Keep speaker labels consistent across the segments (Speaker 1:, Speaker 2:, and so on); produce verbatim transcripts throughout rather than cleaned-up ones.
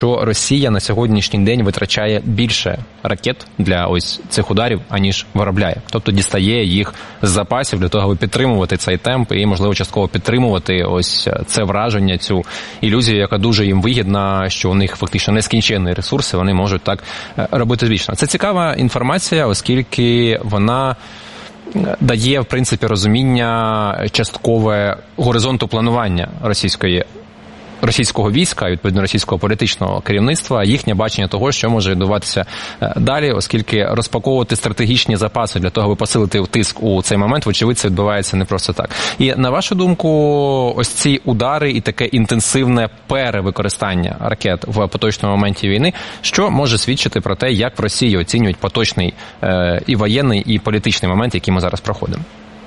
Speaker 1: що Росія на сьогоднішній день витрачає більше ракет для ось цих ударів, аніж виробляє. Тобто дістає їх з запасів для того, аби підтримувати цей темп і, можливо, частково підтримувати ось це враження, цю ілюзію, яка дуже їм вигідна, що у них фактично нескінченні ресурси, вони можуть так робити звічно. Це цікава інформація, оскільки вона дає, в принципі, розуміння часткове горизонту планування російської російського війська, відповідно російського політичного керівництва, їхнє бачення того, що може відбуватися далі, оскільки розпаковувати стратегічні запаси для того, аби посилити тиск у цей момент, вочевидь, це відбувається не просто так. І на вашу думку, ось ці удари і таке інтенсивне перевикористання ракет в поточному моменті війни, що може свідчити про те, як в Росії оцінюють поточний е, і воєнний, і політичний момент, який ми зараз проходимо?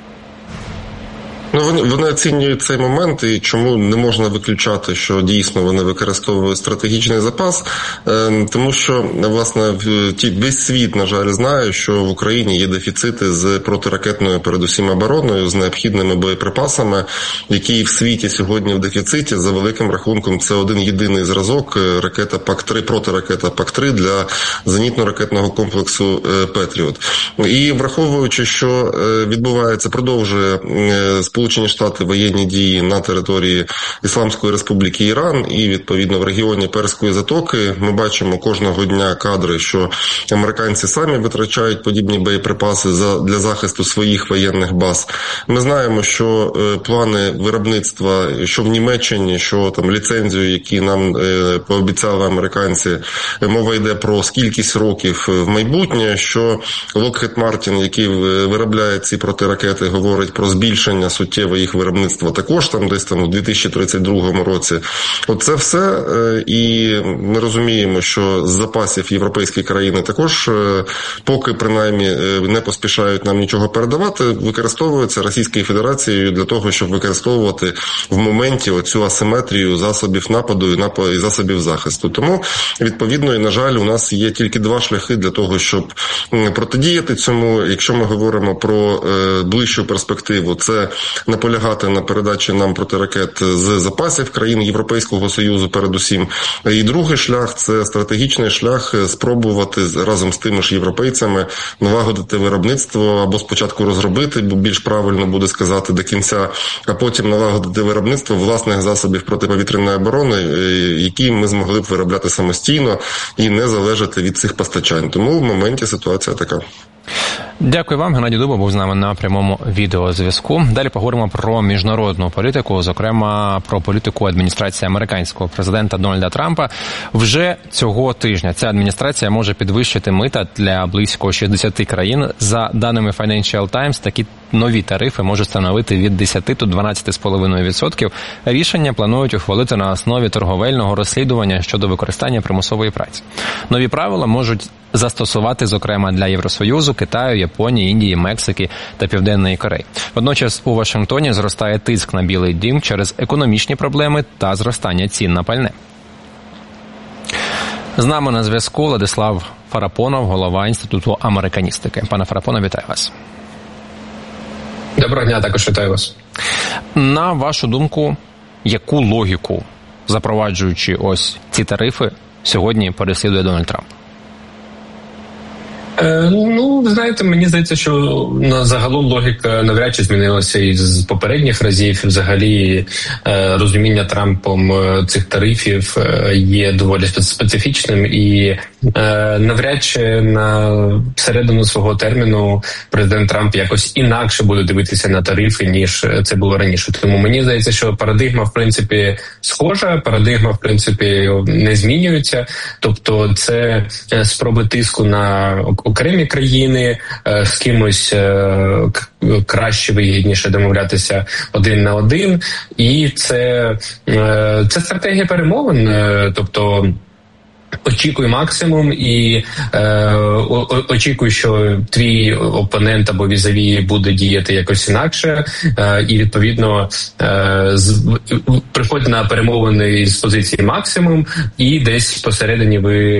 Speaker 2: Ну, вони, вони оцінюють цей момент, і чому не можна виключати, що дійсно вони використовують стратегічний запас, е, тому що, власне, в, ті, весь світ, на жаль, знає, що в Україні є дефіцити з протиракетною, передусім, обороною, з необхідними боєприпасами, які в світі сьогодні в дефіциті. За великим рахунком, це один єдиний зразок ракета пак три, протиракета пак три для зенітно-ракетного комплексу «Петріот». І враховуючи, що відбувається, продовжує Сполучені Сполучені Штати воєнні дії на території Ісламської Республіки Іран і, відповідно, в регіоні Перської затоки, ми бачимо кожного дня кадри, що американці самі витрачають подібні боєприпаси для захисту своїх воєнних баз. Ми знаємо, що плани виробництва, що в Німеччині, що там ліцензію, які нам пообіцяли американці, мова йде про кількість років в майбутнє, що Lockheed Martin, який виробляє ці протиракети, говорить про збільшення суттєве їх виробництва також там десь там у дві тисячі тридцять другому році. Оце все, і ми розуміємо, що з запасів європейські країни також, поки принаймні не поспішають нам нічого передавати, використовуються Російською Федерацією для того, щоб використовувати в моменті оцю асиметрію засобів нападу і засобів захисту. Тому, відповідно, і, на жаль, у нас є тільки два шляхи для того, щоб протидіяти цьому. Якщо ми говоримо про ближчу перспективу, це наполягати на передачі нам протиракет з запасів країн Європейського Союзу передусім. І другий шлях – це стратегічний шлях спробувати разом з тими ж європейцями налагодити виробництво або спочатку розробити, бо більш правильно буде сказати до кінця, а потім налагодити виробництво власних засобів протиповітряної оборони, які ми змогли б виробляти самостійно і не залежати від цих постачань. Тому в моменті ситуація така.
Speaker 1: Дякую вам. Геннадій Дуба був з нами на прямому відеозв'язку. Далі поговоримо про міжнародну політику, зокрема про політику адміністрації американського президента Дональда Трампа. Вже цього тижня ця адміністрація може підвищити мита для близько шістдесят країн. За даними Financial Times, такі нові тарифи можуть становити від десять до дванадцять цілих п'ять десятих відсотка. Рішення планують ухвалити на основі торговельного розслідування щодо використання примусової праці. Нові правила можуть застосувати, зокрема, для Євросоюзу, Китаю, Японії, Індії, Мексики та Південної Кореї. Водночас у Вашингтоні зростає тиск на Білий дім через економічні проблеми та зростання цін на пальне. З нами на зв'язку Владислав Фарапонов, голова Інституту американістики. Пане Фарапонов, вітаю вас.
Speaker 3: Доброго дня, також вітаю вас.
Speaker 1: На вашу думку, яку логіку, запроваджуючи ось ці тарифи, сьогодні переслідує Дональд Трамп?
Speaker 3: Е, ну, знаєте, мені здається, що на загалом логіка навряд чи змінилася із попередніх разів. Взагалі, е, розуміння Трампом цих тарифів є доволі специфічним і е, навряд чи на середину свого терміну президент Трамп якось інакше буде дивитися на тарифи, ніж це було раніше. Тому мені здається, що парадигма, в принципі, схожа, парадигма, в принципі, не змінюється. Тобто це спроби тиску на окремі країни, з кимось краще, вигідніше домовлятися один на один. І це, це стратегія перемовин, тобто очікуй максимум і е, очікуй, що твій опонент або візаві буде діяти якось інакше, е, і відповідно е, з, приходь на перемовини з позиції максимум, і десь посередині ви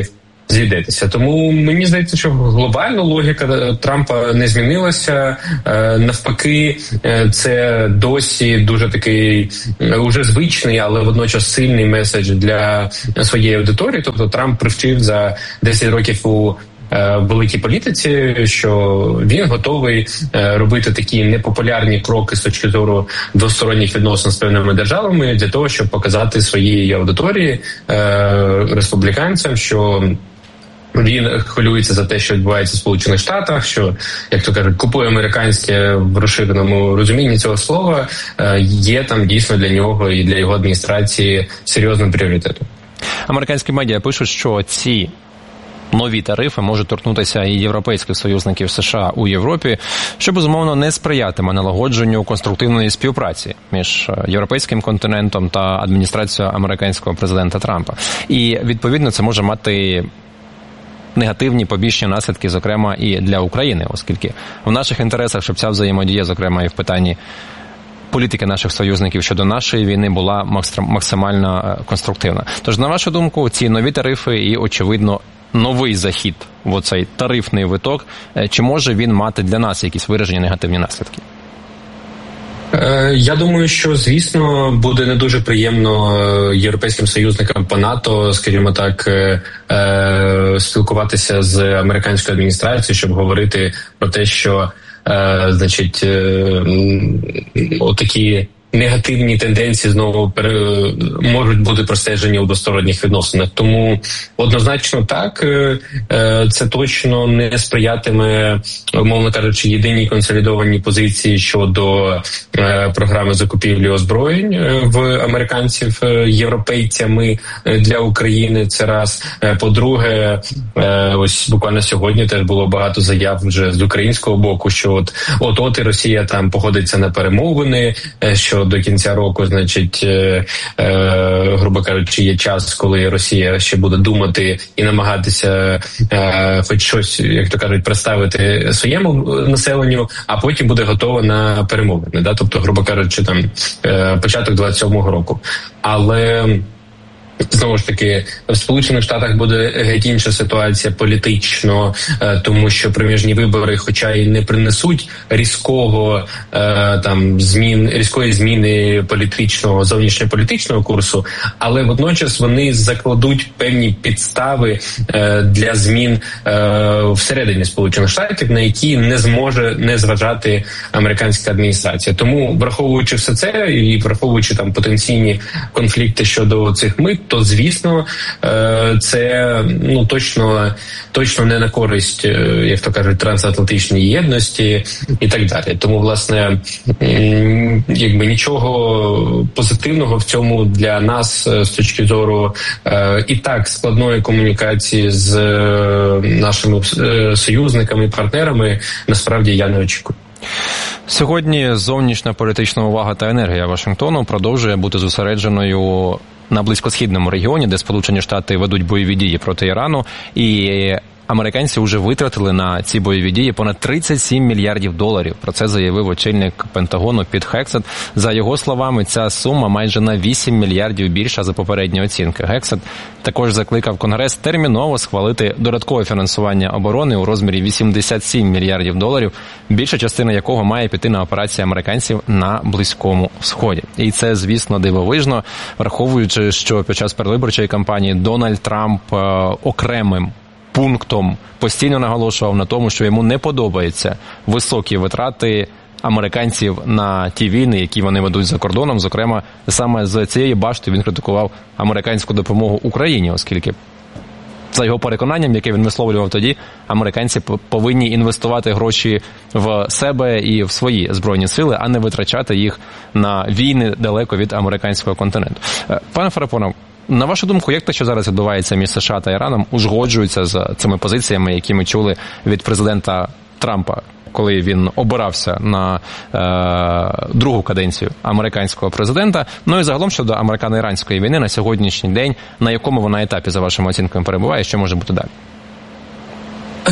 Speaker 3: зійдетеся. Тому мені здається, що глобально логіка Трампа не змінилася. Навпаки, це досі дуже такий уже звичний, але водночас сильний меседж для своєї аудиторії. Тобто Трамп привчив за десять років у в великій політиці, що він готовий робити такі непопулярні кроки з точки зору двосторонніх відносин з певними державами для того, щоб показати своїй аудиторії, республіканцям, що він хвилюється за те, що відбувається в Сполучених Штатах, що, як то кажуть, купує американське в розширеному розумінні цього слова, є там дійсно для нього і для його адміністрації серйозним пріоритетом.
Speaker 1: Американські медіа пишуть, що ці нові тарифи можуть торкнутися і європейських союзників США у Європі, що, безумовно, не сприятиме налагодженню конструктивної співпраці між європейським континентом та адміністрацією американського президента Трампа. І, відповідно, це може мати негативні побічні наслідки, зокрема, і для України, оскільки в наших інтересах, щоб ця взаємодія, зокрема, і в питанні політики наших союзників щодо нашої війни була максимально конструктивна. Тож, на вашу думку, ці нові тарифи і, очевидно, новий захід в оцей тарифний виток, чи може він мати для нас якісь виражені негативні наслідки?
Speaker 3: Я думаю, що, звісно, буде не дуже приємно європейським союзникам по НАТО, скажімо так, спілкуватися з американською адміністрацією, щоб говорити про те, що, значить, отакі негативні тенденції знову можуть бути простежені у двосторонніх відносинах. Тому однозначно так, це точно не сприятиме, умовно кажучи, єдиній консолідованій позиції щодо програми закупівлі озброєнь в американців європейцями для України. Це раз. По-друге, ось буквально сьогодні теж було багато заяв вже з українського боку, що от от-от і Росія там погодиться на перемовини, що до кінця року, значить, е, е, грубо кажучи, є час, коли Росія ще буде думати і намагатися е, хоч щось, як то кажуть, представити своєму населенню, а потім буде готова на перемовини. Да? Тобто, грубо кажучи, там е, початок двадцять сьомого року. Але знову ж таки, в Сполучених Штатах буде геть інша ситуація політично, тому що проміжні вибори, хоча й не принесуть різкого там змін, різкої зміни політичного, зовнішньополітичного курсу, але водночас вони закладуть певні підстави для змін всередині Сполучених Штатів, на які не зможе не зважати американська адміністрація. Тому, враховуючи все це і враховуючи там потенційні конфлікти щодо цих мит, то, звісно, це ну точно точно не на користь, як то кажуть, трансатлантичній єдності і так далі. Тому, власне, якби нічого позитивного в цьому для нас з точки зору і так складної комунікації з нашими союзниками і партнерами насправді я не очікую.
Speaker 1: Сьогодні зовнішня політична увага та енергія Вашингтону продовжує бути зосередженою на близькосхідному регіоні, де Сполучені Штати ведуть бойові дії проти Ірану, і американці вже витратили на ці бойові дії понад тридцять сім мільярдів доларів. Про це заявив очільник Пентагону Піт Гексет. За його словами, ця сума майже на вісім мільярдів більша за попередні оцінки. Гексет також закликав Конгрес терміново схвалити додаткове фінансування оборони у розмірі вісімдесят сім мільярдів доларів, більша частина якого має піти на операції американців на Близькому Сході. І це, звісно, дивовижно, враховуючи, що під час передвиборчої кампанії Дональд Трамп е, окремим пунктом постійно наголошував на тому, що йому не подобаються високі витрати американців на ті війни, які вони ведуть за кордоном. Зокрема, саме з цієї башти він критикував американську допомогу Україні, оскільки, за його переконанням, яке він висловлював тоді, американці повинні інвестувати гроші в себе і в свої збройні сили, а не витрачати їх на війни далеко від американського континенту. Пане Фарапонов, на вашу думку, як те, що зараз відбувається між США та Іраном, узгоджується з цими позиціями, які ми чули від президента Трампа, коли він обирався на е, другу каденцію американського президента? Ну і загалом щодо американо-іранської війни на сьогоднішній день, на якому вона етапі, за вашими оцінками, перебуває, що може бути далі?
Speaker 3: Ну,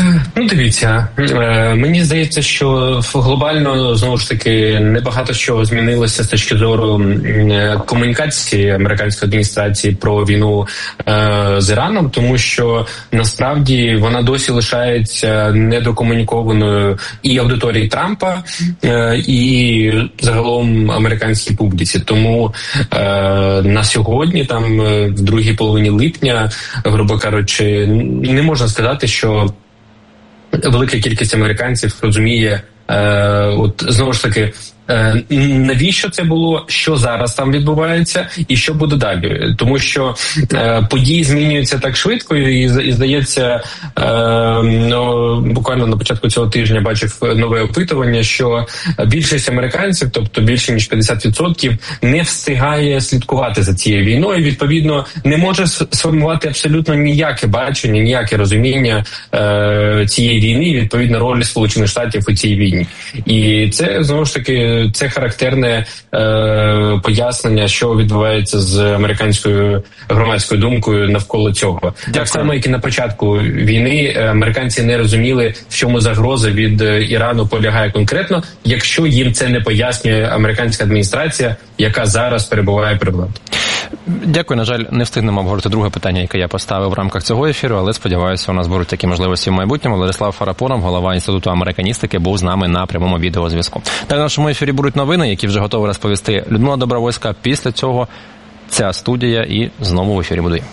Speaker 3: Ну, дивіться, мені здається, що глобально, знову ж таки, небагато що змінилося з точки зору комунікації американської адміністрації про війну з Іраном, тому що насправді вона досі лишається недокомунікованою і аудиторії Трампа, і загалом американській публіці. Тому на сьогодні, там в другій половині липня, грубо кажучи, не можна сказати, що велика кількість американців розуміє, е, от знову ж таки, е, навіщо це було, що зараз там відбувається і що буде далі. Тому що е, події змінюються так швидко і, і здається, е, ну, буквально на початку цього тижня бачив нове опитування, що більшість американців, тобто більше ніж п'ятдесят відсотків, не встигає слідкувати за цією війною, відповідно, не може сформувати абсолютно ніяке бачення, ніяке розуміння е, цієї війни і, відповідно, ролі Сполучених Штатів у цій війні. І це, знову ж таки, це характерне е, пояснення, що відбувається з американською громадською думкою навколо цього. Дякую. Так само, як і на початку війни, американці не розуміли, в чому загроза від Ірану полягає конкретно, якщо їм це не пояснює американська адміністрація, яка зараз перебуває при владі.
Speaker 1: Дякую. На жаль, не встигнемо обговорити друге питання, яке я поставив в рамках цього ефіру, але сподіваюся, у нас будуть такі можливості в майбутньому. Владислав Фарапонов, голова Інституту американістики, був з нами на прямому відеозв'язку. Далі в нашому ефірі будуть новини, які вже готові розповісти Людмила Добровольська. Після цього ця студія і знову в ефірі будує.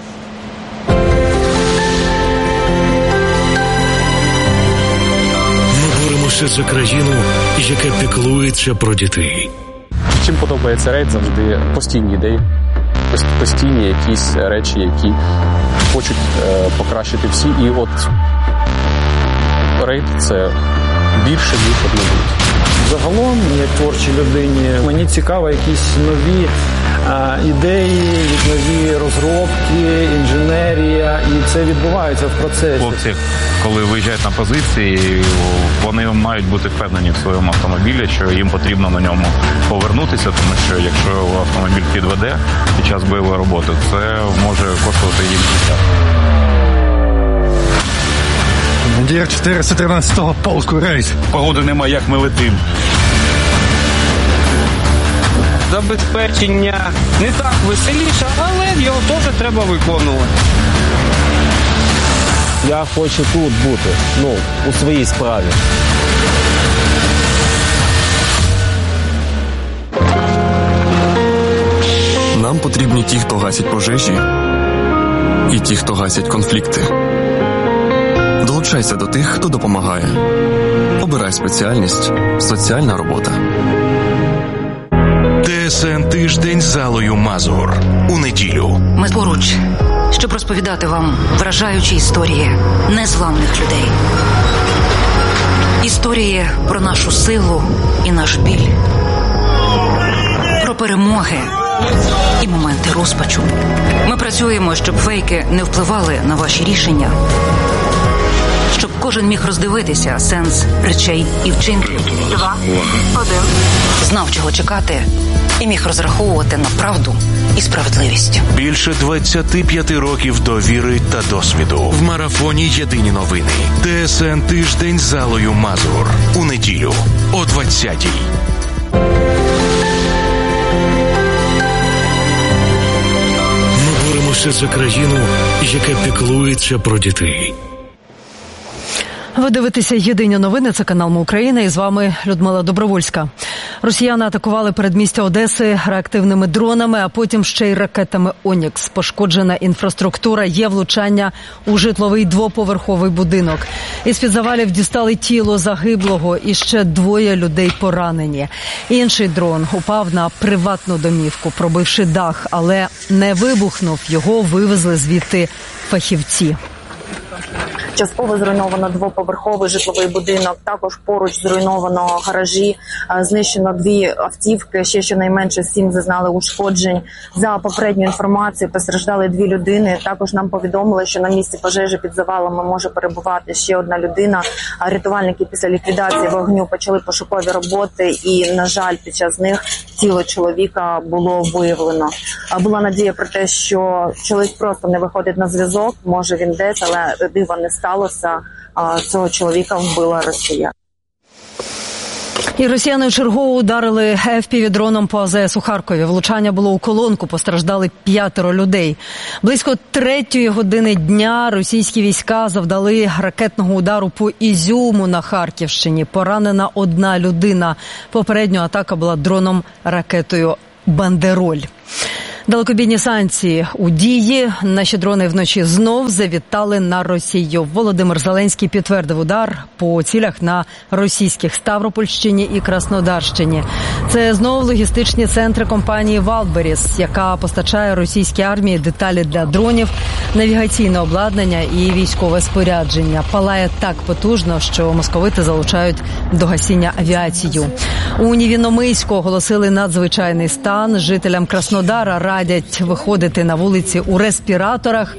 Speaker 4: Ми боремося за країну, яка піклується про дітей.
Speaker 5: Чим подобається рейд, завжди постійні ідеї, постійні якісь речі, які хочуть е, покращити всі. І от рейд – це більше, ніж одне буде.
Speaker 6: Загалом, як творчій людині, мені цікаво якісь нові а, ідеї, нові розробки, інженерія, і це відбувається в процесі.
Speaker 7: Хлопці, коли виїжджають на позиції, вони мають бути впевнені в своєму автомобілі, що їм потрібно на ньому повернутися, тому що якщо автомобіль підведе під час бойової роботи, це може коштувати їм життя.
Speaker 8: Командир чотириста тринадцятого полку рейс.
Speaker 7: Погоди немає, як ми летим.
Speaker 9: Забезпечення не так веселіше, але його теж треба виконувати.
Speaker 10: Я хочу тут бути, ну, у своїй справі.
Speaker 11: Нам потрібні ті, хто гасять пожежі, і ті, хто гасять конфлікти. Долучайся до тих, хто допомагає. Обирай спеціальність «Соціальна робота».
Speaker 4: ТСН «Тиждень» з Аллою Мазур. У неділю.
Speaker 12: Ми поруч, щоб розповідати вам вражаючі історії незламних людей. Історії про нашу силу і наш біль. Про перемоги і моменти розпачу. Ми працюємо, щоб фейки не впливали на ваші рішення. Щоб кожен міг роздивитися сенс речей і вчинків. Два, один. Знав, чого чекати, і міг розраховувати на правду і справедливість.
Speaker 4: Більше двадцяти п'яти років довіри та досвіду. В марафоні «Єдині новини». ТСН «Тиждень» з Аллою Мазур. У неділю о двадцятій. Ми боремося за країну, яка піклується про дітей.
Speaker 13: Ви дивитеся «Єдині новини», це канал «Ми Україна», і з вами Людмила Добровольська. Росіяни атакували передмістя Одеси реактивними дронами, а потім ще й ракетами «Онікс». Пошкоджена інфраструктура, є влучання у житловий двоповерховий будинок. Із-під завалів дістали тіло загиблого і ще двоє людей поранені. Інший дрон упав на приватну домівку, пробивши дах, але не вибухнув. Його вивезли звідти фахівці.
Speaker 14: Частково зруйновано двоповерховий житловий будинок, також поруч зруйновано гаражі, знищено дві автівки, ще щонайменше сім зазнали ушкоджень. За попередньою інформацією постраждали дві людини. Також нам повідомили, що на місці пожежі під завалами може перебувати ще одна людина. Рятувальники після ліквідації вогню почали пошукові роботи і, на жаль, під час них тіло чоловіка було виявлено. Була надія про те, що чоловік просто не виходить на зв'язок, може він десь, але дива не сталося. сталося. Цього чоловіка вбила Росія.
Speaker 13: І росіяни чергово ударили еф пі ві-дроном по а зе ес у Харкові. Влучання було у колонку, постраждали п'ятеро людей. Близько третьої години дня російські війська завдали ракетного удару по Ізюму на Харківщині. Поранена одна людина. Попередньо атака була дроном-ракетою «Бандероль». Далекобійні санкції у дії. Наші дрони вночі знов завітали на Росію. Володимир Зеленський підтвердив удар по цілях на російських Ставропольщині і Краснодарщині. Це знову логістичні центри компанії «Валберіс», яка постачає російській армії деталі для дронів, навігаційне обладнання і військове спорядження. Палає так потужно, що московити залучають до гасіння авіацію. У Невинномиську оголосили надзвичайний стан. Жителям Краснодара радять виходити на вулиці у респіраторах.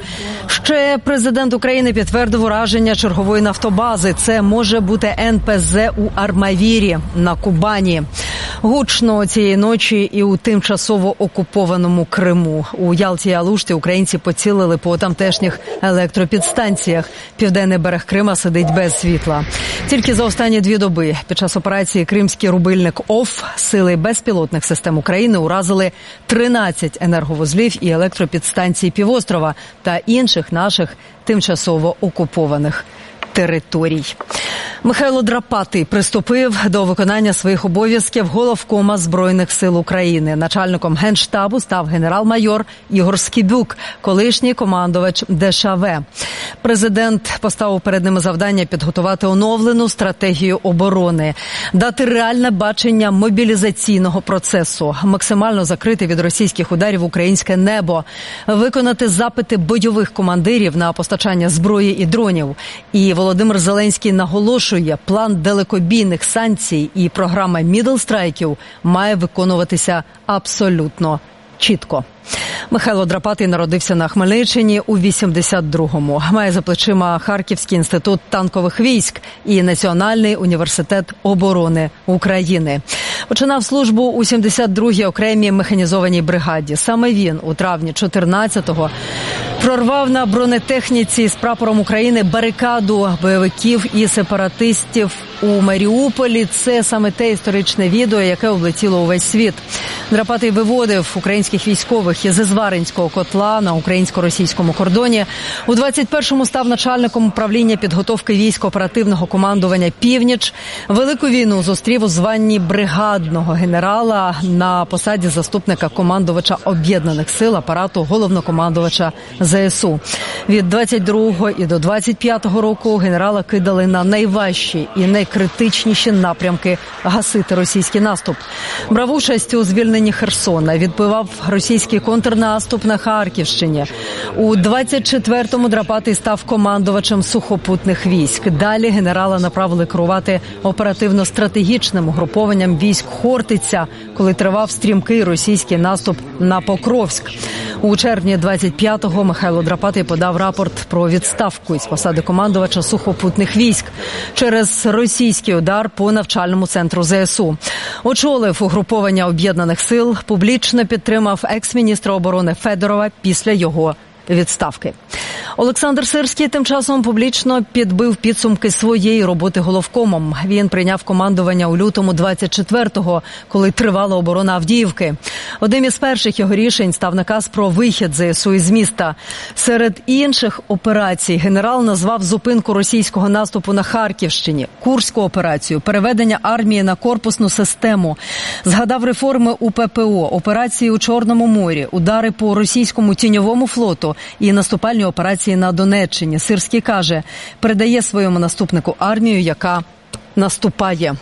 Speaker 13: Ще президент України підтвердив ураження чергової нафтобази. Це може бути ен пе зе у Армавірі на Кубані. Гучно цієї ночі і у тимчасово окупованому Криму. У Ялті і Алушті українці поцілили по тамтешніх електропідстанціях. Південний берег Крима сидить без світла. Тільки за останні дві доби під час операції «Кримський рубильник ОФ» сили безпілотних систем України уразили тринадцять енерговузлів і електропідстанцій півострова та інших наших тимчасово окупованих територій. Михайло Драпатий приступив до виконання своїх обов'язків головкома Збройних сил України. Начальником Генштабу став генерал-майор Ігор Скібюк, колишній командувач де еш а ве. Президент поставив перед ними завдання підготувати оновлену стратегію оборони, дати реальне бачення мобілізаційного процесу, максимально закрити від російських ударів українське небо, виконати запити бойових командирів на постачання зброї і дронів. І Володимир Зеленський наголошує, план далекобійних санкцій і програма мідл-страйків має виконуватися абсолютно чітко. Михайло Драпатий народився на Хмельниччині у вісімдесят другому. Має за плечима Харківський інститут танкових військ і Національний університет оборони України. Починав службу у сімдесят другій окремій механізованій бригаді. Саме він у травні чотирнадцятого прорвав на бронетехніці з прапором України барикаду бойовиків і сепаратистів у Маріуполі. Це саме те історичне відео, яке облетіло увесь світ. Драпатий виводив українських військових із Зваринського котла на українсько-російському кордоні. У двадцять першому став начальником управління підготовки військ оперативного командування «Північ». Велику війну зустрів у званні бригадного генерала на посаді заступника командувача Об'єднаних сил апарату головнокомандувача зе ес у. Від двадцять другого і до двадцять п'ятого року генерала кидали на найважчі і найкритичніші напрямки гасити російський наступ. Брав участь у звільненні Херсона, відбивав російський контрнаступ на Харківщині. У двадцять четвертому Драпатий став командувачем сухопутних військ. Далі генерала направили керувати оперативно-стратегічним угрупованням військ Хортиця, коли тривав стрімкий російський наступ на Покровськ. У червні двадцять п'ятого Михайло Драпатий подав рапорт про відставку із посади командувача сухопутних військ через російський удар по навчальному центру зе ес у. Очолив угруповання Об'єднаних сил, публічно підтримав екс-міністра оборони Федорова після його відставки. Олександр Сирський тим часом публічно підбив підсумки своєї роботи головкомом. Він прийняв командування у лютому двадцять четвертого, коли тривала оборона Авдіївки. Одним із перших його рішень став наказ про вихід зе ес у із міста. Серед інших операцій генерал назвав зупинку російського наступу на Харківщині, Курську операцію, переведення армії на корпусну систему. Згадав реформи у пе пе о, операції у Чорному морі, удари по російському тіньовому флоту і наступальні операції на Донеччині. Сирський каже, передає своєму наступнику армію, яка наступає.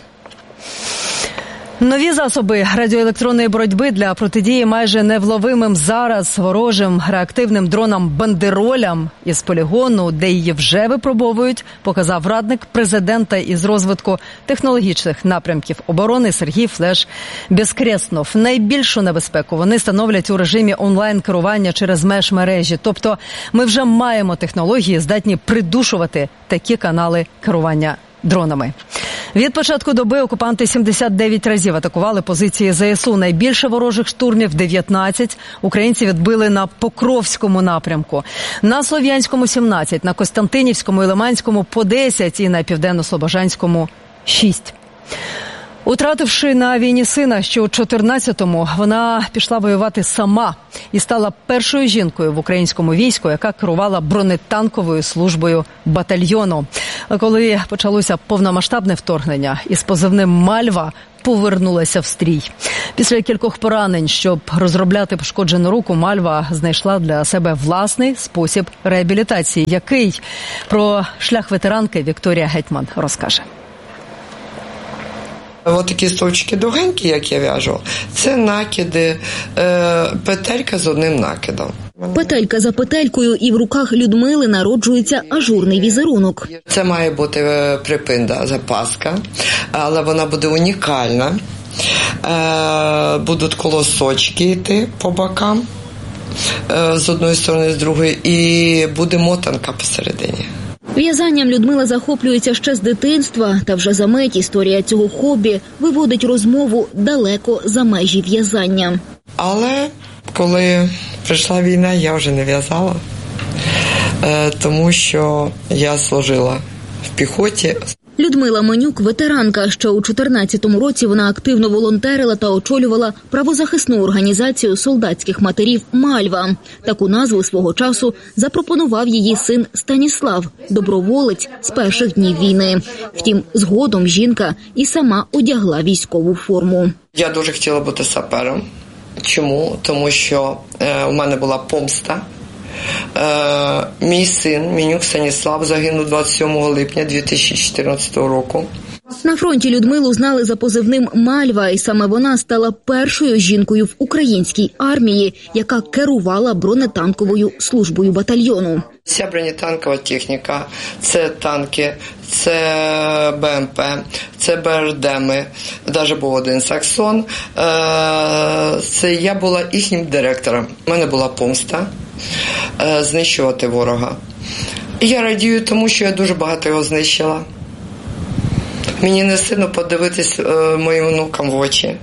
Speaker 13: Нові засоби радіоелектронної боротьби для протидії майже невловимим зараз ворожим реактивним дронам-бандеролям із полігону, де її вже випробовують, показав радник президента із розвитку технологічних напрямків оборони Сергій Флеш Безкреснов. Найбільшу небезпеку вони становлять у режимі онлайн-керування через меж-мережі. Тобто ми вже маємо технології, здатні придушувати такі канали керування дронами. Від початку доби окупанти сімдесят дев'ять разів атакували позиції зе ес у. Найбільше ворожих штурмів – дев'ятнадцять. Українці відбили на Покровському напрямку. На Слов'янському – сімнадцять, на Костянтинівському і Лиманському – по десять і на Південно-Слобожанському – шість. Утративши на війні сина ще у чотирнадцятому, вона пішла воювати сама і стала першою жінкою в українському війську, яка керувала бронетанковою службою батальйону. А коли почалося повномасштабне вторгнення, із позивним «Мальва» повернулася в стрій. Після кількох поранень, щоб розробляти пошкоджену руку, Мальва знайшла для себе власний спосіб реабілітації. Який? Про шлях ветеранки Вікторія Гетьман розкаже.
Speaker 15: Ось такі стовпчики довгенькі, як я в'яжу, це накиди, е, петелька з одним накидом.
Speaker 16: Петелька за петелькою, і в руках Людмили народжується ажурний візерунок.
Speaker 15: Це має бути припинда, запаска, але вона буде унікальна. Е, будуть колосочки йти по бокам, е, з одної сторони, з другої, і буде мотанка посередині.
Speaker 16: В'язанням Людмила захоплюється ще з дитинства, та вже за мить історія цього хобі виводить розмову далеко за межі в'язання.
Speaker 15: Але коли прийшла війна, я вже не в'язала, тому що я служила в піхоті.
Speaker 16: Людмила Менюк – ветеранка. Ще у чотирнадцятому році вона активно волонтерила та очолювала правозахисну організацію солдатських матерів «Мальва». Таку назву свого часу запропонував її син Станіслав, доброволець з перших днів війни. Втім, згодом жінка і сама одягла військову форму.
Speaker 15: Я дуже хотіла бути сапером. Чому? Тому що е, у мене була помста. Е, мій син, Менюк Станіслав, загинув двадцять сьомого липня дві тисячі чотирнадцятого року.
Speaker 16: На фронті Людмилу знали за позивним «Мальва», і саме вона стала першою жінкою в українській армії, яка керувала бронетанковою службою батальйону.
Speaker 15: Ця бронетанкова техніка – це танки, це Б М П, це Б Р Деми, навіть був один Саксон. Це я була їхнім директором. У мене була помста знищувати ворога. І я радію тому, що я дуже багато його знищила. Мені не сильно подивитись е, моїм внукам в очі.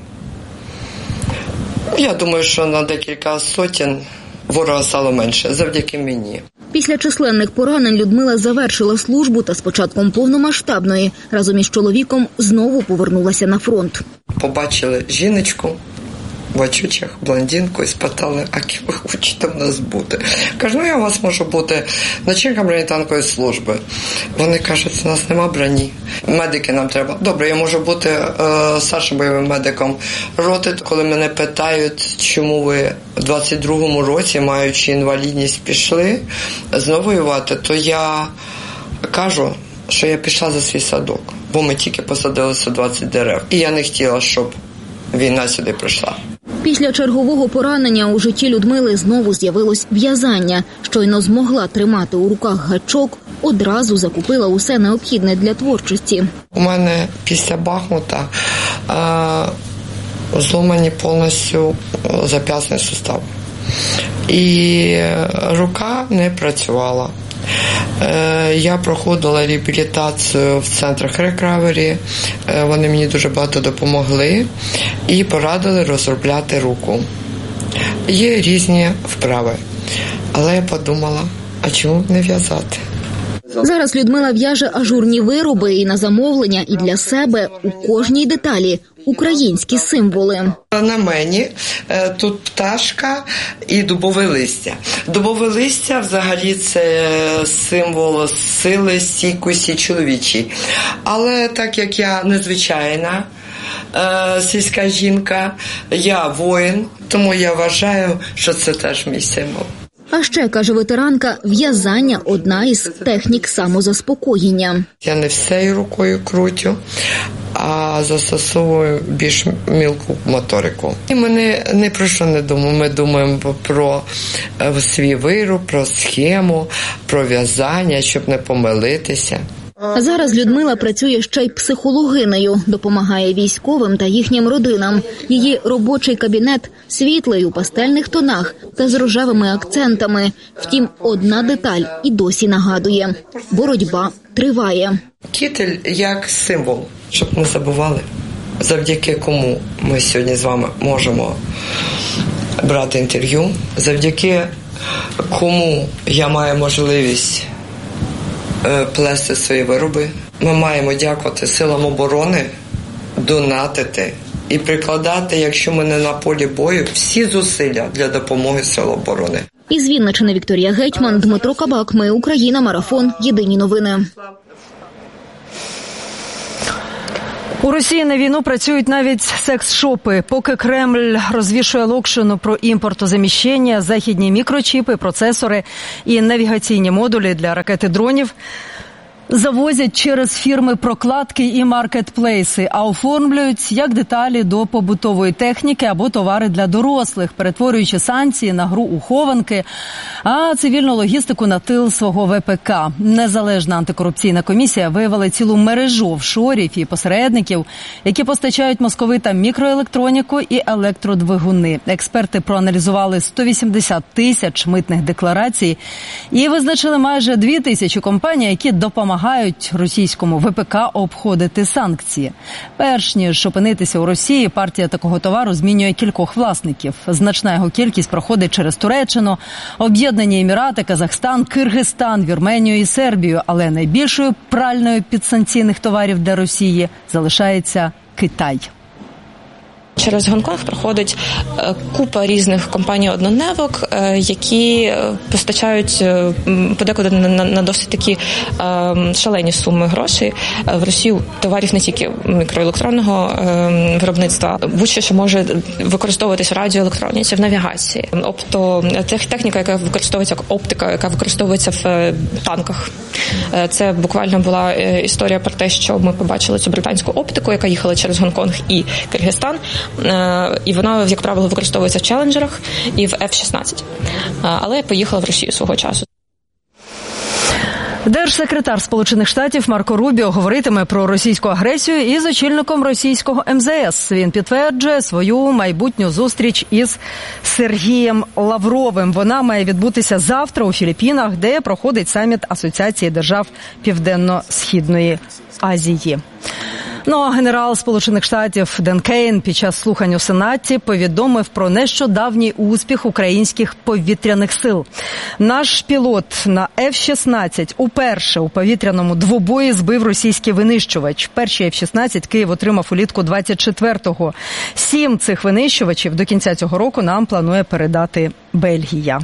Speaker 15: Я думаю, що на декілька сотень ворога стало менше, завдяки мені.
Speaker 16: Після численних поранень Людмила завершила службу та з початком повномасштабної разом із чоловіком знову повернулася на фронт.
Speaker 15: Побачили жіночку в очучах, блондинку, і спитали, а ким ви хочете в нас бути? Кажу, ну я у вас можу бути начальником бронетанкової служби. Вони кажуть, у нас нема броні, медики нам треба. Добре, я можу бути е, старшим бойовим медиком роти. Коли мене питають, чому ви в двадцять другому році, маючи інвалідність, пішли знову воювати, то я кажу, що я пішла за свій садок, бо ми тільки посадили сто двадцять дерев. І я не хотіла, щоб війна сюди прийшла.
Speaker 16: Після чергового поранення у житті Людмили знову з'явилось в'язання. Щойно змогла тримати у руках гачок, одразу закупила усе необхідне для творчості.
Speaker 15: У мене після Бахмута е- зломані повністю зап'ястний сустав. І рука не працювала. Я проходила реабілітацію в центрах рекавері, вони мені дуже багато допомогли і порадили розробляти руку. Є різні вправи, але я подумала, а чому не в'язати?
Speaker 16: Зараз Людмила в'яже ажурні вироби і на замовлення, і для себе у кожній деталі українські символи.
Speaker 15: На мені тут пташка і дубове листя. Дубове листя взагалі це символ сили, стійкості чоловічій. Але так як я незвичайна сільська жінка, я воїн, тому я вважаю, що це теж мій символ.
Speaker 16: А ще, каже ветеранка, в'язання – одна із технік самозаспокоєння.
Speaker 15: Я не всею рукою крутю, а застосовую більш мілку моторику. І ми не, не про що не думаємо. Ми думаємо про свій вироб, про схему, про в'язання, щоб не помилитися.
Speaker 16: Зараз Людмила працює ще й психологинею, допомагає військовим та їхнім родинам. Її робочий кабінет світлий у пастельних тонах та з рожевими акцентами. Втім, одна деталь і досі нагадує – боротьба триває.
Speaker 15: Кітель як символ, щоб не забували, завдяки кому ми сьогодні з вами можемо брати інтерв'ю, завдяки кому я маю можливість плести свої вироби. Ми маємо дякувати силам оборони, донатити і прикладати, якщо ми не на полі бою, всі зусилля для допомоги сил оборони.
Speaker 16: Із Вінниччини Вікторія Гетьман, Дмитро Кабак. Ми Україна. Марафон. Єдині новини.
Speaker 13: У Росії на війну працюють навіть секс-шопи. Поки Кремль розвішує локшину про імпортозаміщення, західні мікрочіпи, процесори і навігаційні модулі для ракет і дронів завозять через фірми-прокладки і маркетплейси, а оформлюють як деталі до побутової техніки або товари для дорослих, перетворюючи санкції на гру у хованки, а цивільну логістику на тил свого ве пе ка. Незалежна антикорупційна комісія виявила цілу мережу офшорів і посередників, які постачають московитам мікроелектроніку і електродвигуни. Експерти проаналізували сто вісімдесят тисяч митних декларацій і визначили майже дві тисячі компаній, які допомагають Допомагають російському ве пе ка обходити санкції. Перш ніж опинитися у Росії, партія такого товару змінює кількох власників. Значна його кількість проходить через Туреччину, Об'єднані Емірати, Казахстан, Киргизстан, Вірменію і Сербію. Але найбільшою пральною підсанкційних товарів для Росії залишається Китай.
Speaker 17: Через Гонконг проходить купа різних компаній-однодневок, які постачають подекуди на досить такі шалені суми грошей в Росію товарів не тільки мікроелектронного виробництва, будь-що, що може використовуватись в радіоелектроніці, в навігації. Тобто техніка, яка використовується як оптика, яка використовується в танках. Це буквально була історія про те, що ми побачили цю британську оптику, яка їхала через Гонконг і Киргизстан. І вона, як правило, використовується в челенджерах і в еф шістнадцять. Але поїхала в Росію свого часу.
Speaker 13: Держсекретар Сполучених Штатів Марко Рубіо говоритиме про російську агресію із очільником російського ем зе ес. Він підтверджує свою майбутню зустріч із Сергієм Лавровим. Вона має відбутися завтра у Філіппінах, де проходить саміт Асоціації держав Південно-Східної Азії. Ну а генерал Сполучених Штатів Ден Кейн під час слухань у Сенаті повідомив про нещодавній успіх українських повітряних сил. Наш пілот на еф шістнадцять уперше у повітряному двобої збив російський винищувач. Перший еф шістнадцять Київ отримав улітку двадцять четвертого. Сім цих винищувачів до кінця цього року нам планує передати Бельгія.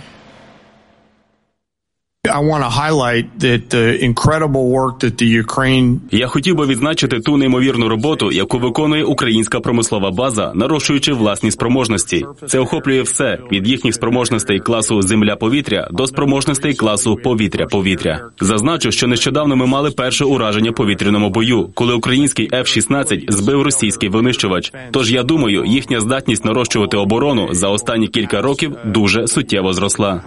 Speaker 18: Я хотів би відзначити ту неймовірну роботу, яку виконує українська промислова база, нарощуючи власні спроможності. Це охоплює все – від їхніх спроможностей класу «Земля-повітря» до спроможностей класу «Повітря-повітря». Зазначу, що нещодавно ми мали перше ураження в повітряному бою, коли український еф шістнадцять збив російський винищувач. Тож, я думаю, їхня здатність нарощувати оборону за останні кілька років дуже суттєво зросла.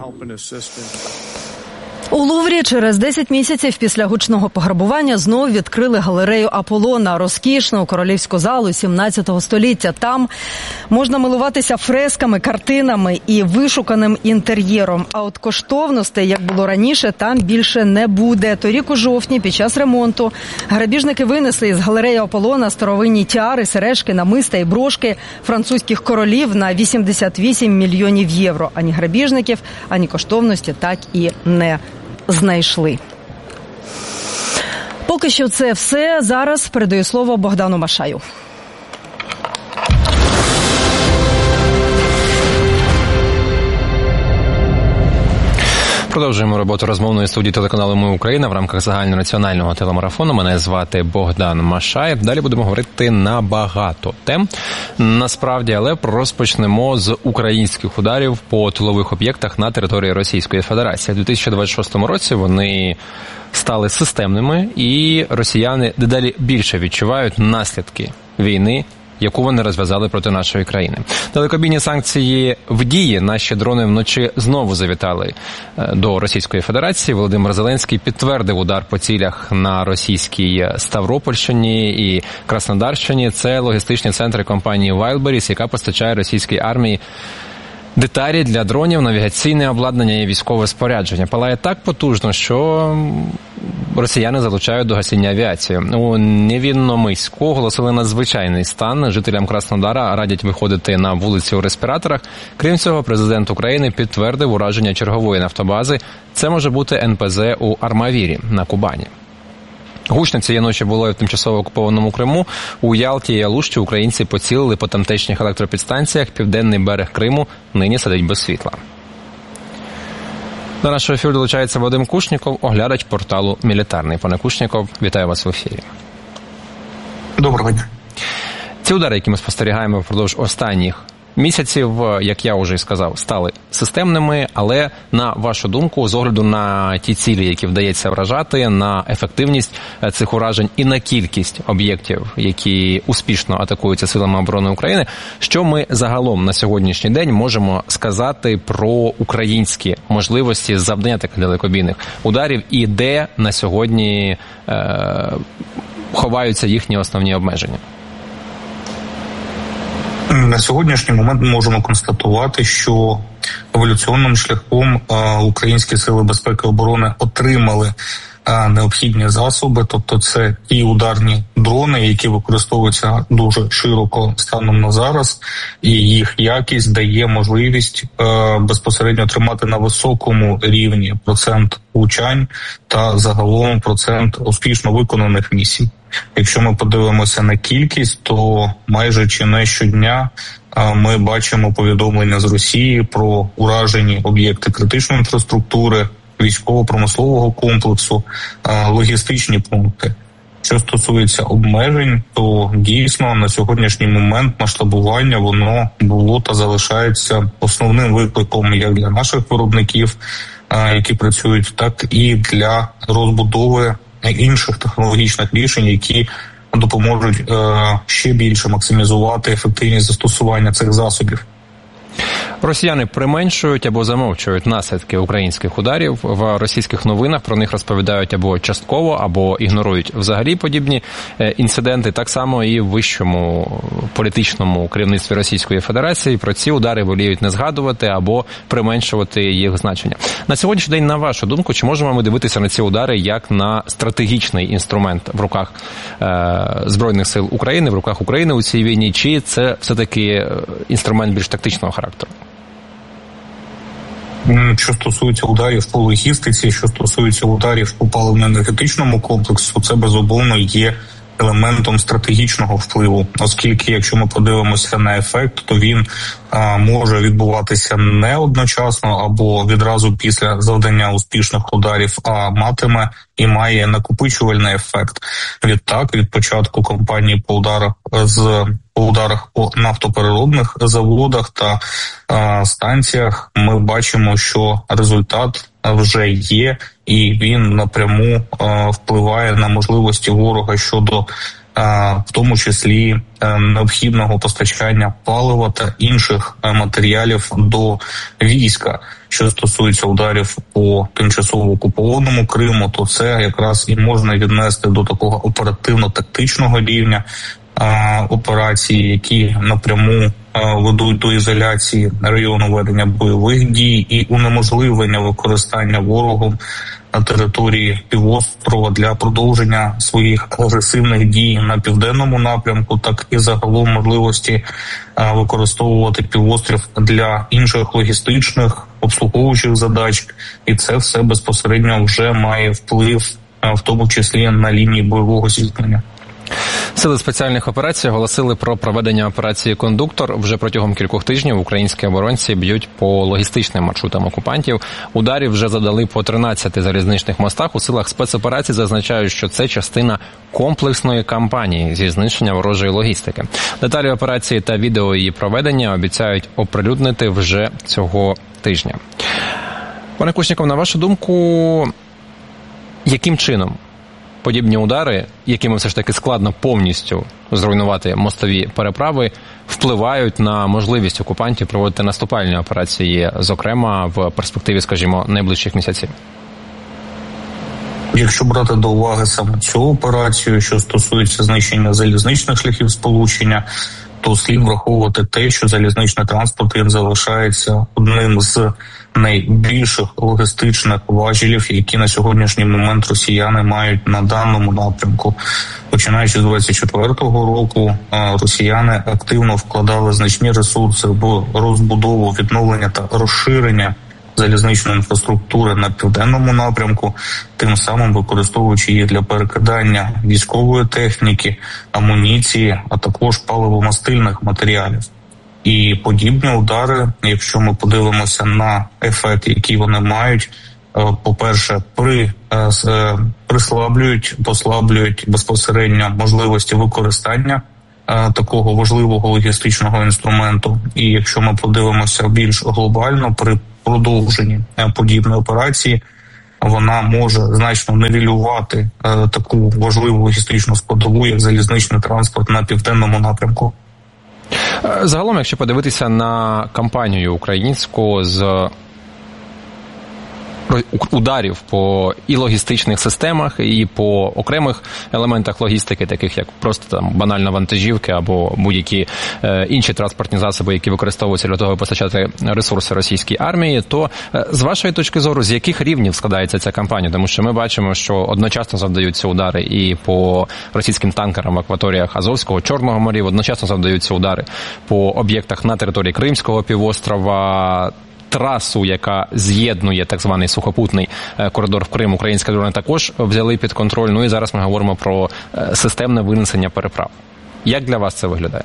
Speaker 13: У Луврі через десять місяців після гучного пограбування знов відкрили галерею Аполлона, розкішну королівську залу сімнадцятого століття. Там можна милуватися фресками, картинами і вишуканим інтер'єром. А от коштовностей, як було раніше, там більше не буде. Торік у жовтні під час ремонту грабіжники винесли із галереї Аполлона старовинні тіари, сережки, намиста і брошки французьких королів на вісімдесят вісім мільйонів євро. Ані грабіжників, ані коштовності так і не знайшли. Поки що це все. Зараз передаю слово Богдану Машаю.
Speaker 1: Продовжуємо роботу розмовної студії телеканалу «Ми Україна» в рамках загальнонаціонального телемарафону. Мене звати Богдан Машаєв. Далі будемо говорити на багато тем, насправді, але розпочнемо з українських ударів по тилових об'єктах на території Російської Федерації. У дві тисячі двадцять шостому році вони стали системними, і росіяни дедалі більше відчувають наслідки війни яку вони розв'язали проти нашої країни. Далекобійні санкції в дії. Наші дрони вночі знову завітали до Російської Федерації. Володимир Зеленський підтвердив удар по цілях на російській Ставропольщині і Краснодарщині. Це логістичні центри компанії Wildberries, яка постачає російській армії деталі для дронів, навігаційне обладнання і військове спорядження. Палає так потужно, що росіяни залучають до гасіння авіації. У Невінномиську оголосили надзвичайний стан. Жителям Краснодара радять виходити на вулиці у респіраторах. Крім цього, президент України підтвердив ураження чергової нафтобази. Це може бути ен пе зе у Армавірі на Кубані. Гучно цієї ночі було і в тимчасово окупованому Криму. У Ялті і Алушті українці поцілили по тамтешніх електропідстанціях. Південний берег Криму нині сидить без світла. До нашого ефіру долучається Вадим Кушніков, оглядач порталу «Мілітарний». Пане Кушніков, вітаю вас в ефірі.
Speaker 19: Доброго дня.
Speaker 1: Ці удари, які ми спостерігаємо впродовж останніх місяців, як я вже і сказав, стали системними, але, на вашу думку, з огляду на ті цілі, які вдається вражати, на ефективність цих уражень і на кількість об'єктів, які успішно атакуються силами оборони України, що ми загалом на сьогоднішній день можемо сказати про українські можливості завдання таких далекобійних ударів і де на сьогодні е- ховаються їхні основні обмеження?
Speaker 19: На сьогоднішній момент ми можемо констатувати, що еволюційним шляхом українські сили безпеки і оборони отримали необхідні засоби, тобто це ті ударні дрони, які використовуються дуже широко станом на зараз, і їх якість дає можливість безпосередньо тримати на високому рівні процент влучань та загалом процент успішно виконаних місій. Якщо ми подивимося на кількість, то майже чи не щодня ми бачимо повідомлення з Росії про уражені об'єкти критичної інфраструктури, військово-промислового комплексу, логістичні пункти. Що стосується обмежень, то дійсно на сьогоднішній момент масштабування воно було та залишається основним викликом як для наших виробників, які працюють, так і для розбудови інших технологічних рішень, які допоможуть ще більше максимізувати ефективність застосування цих засобів.
Speaker 1: Росіяни применшують або замовчують наслідки українських ударів. В російських новинах про них розповідають або частково, або ігнорують взагалі подібні інциденти. Так само і в вищому політичному керівництві Російської Федерації про ці удари воліють не згадувати або применшувати їх значення. На сьогоднішній день, на вашу думку, чи можемо ми дивитися на ці удари як на стратегічний інструмент в руках е- Збройних сил України, в руках України у цій війні, чи це все-таки інструмент більш тактичного характеру?
Speaker 19: Що стосується ударів по логістиці, що стосується ударів по паливно-енергетичному комплексу, це безумовно є елементом стратегічного впливу, оскільки, якщо ми подивимося на ефект, то він а, може відбуватися не одночасно або відразу після завдання успішних ударів, а матиме і має накопичувальний ефект. Відтак, від початку кампанії по ударах з по ударах по нафтопереробних заводах та а, станціях ми бачимо, що результат вже є, і він напряму а, впливає на можливості ворога щодо а, в тому числі а, необхідного постачання палива та інших а, матеріалів до війська. Що стосується ударів по тимчасово окупованому Криму, то це якраз і можна віднести до такого оперативно-тактичного рівня а, операції, які напряму а, ведуть до ізоляції району ведення бойових дій і унеможливлення використання ворогом на території півострова для продовження своїх агресивних дій на південному напрямку, так і загалом можливості а, використовувати півострів для інших логістичних обслуговуючих задач, і це все безпосередньо вже має вплив, а, в тому числі на лінії бойового зіткнення.
Speaker 1: Сили спеціальних операцій оголосили про проведення операції «Кондуктор». Вже протягом кількох тижнів українські оборонці б'ють по логістичним маршрутам окупантів. Ударів вже завдали по тринадцяти залізничних мостах. У силах спецоперацій зазначають, що це частина комплексної кампанії зі знищення ворожої логістики. Деталі операції та відео її проведення обіцяють оприлюднити вже цього тижня. Пане Кушніков, на вашу думку, яким чином подібні удари, якими все ж таки складно повністю зруйнувати мостові переправи, впливають на можливість окупантів проводити наступальні операції, зокрема в перспективі, скажімо, найближчих місяців?
Speaker 19: Якщо брати до уваги саме цю операцію, що стосується знищення залізничних шляхів сполучення, то слід враховувати те, що залізничний транспорт він залишається одним з найбільших логістичних важелів, які на сьогоднішній момент росіяни мають на даному напрямку. Починаючи з двадцять четвертого року, росіяни активно вкладали значні ресурси в розбудову, відновлення та розширення залізничної інфраструктури на південному напрямку, тим самим використовуючи її для перекидання військової техніки, амуніції, а також паливомастильних матеріалів. І подібні удари, якщо ми подивимося на ефект, який вони мають, по-перше, при, прислаблюють, послаблюють безпосередньо можливості використання такого важливого логістичного інструменту. І якщо ми подивимося більш глобально, при продовженні подібної операції, вона може значно нівелювати таку важливу логістичну складову, як залізничний транспорт на південному напрямку.
Speaker 1: Загалом, якщо подивитися на кампанію українську з ударів по і логістичних системах, і по окремих елементах логістики, таких як просто там банально вантажівки або будь-які е, інші транспортні засоби, які використовуються для того, аби постачати ресурси російській армії, то е, з вашої точки зору, з яких рівнів складається ця кампанія? Тому що ми бачимо, що одночасно завдаються удари і по російським танкерам в акваторіях Азовського, Чорного морів, одночасно завдаються удари по об'єктах на території Кримського півострова, трасу, яка з'єднує так званий сухопутний коридор в Крим, українські дрони також взяли під контроль. Ну і зараз ми говоримо про системне винесення переправ. Як для вас це виглядає?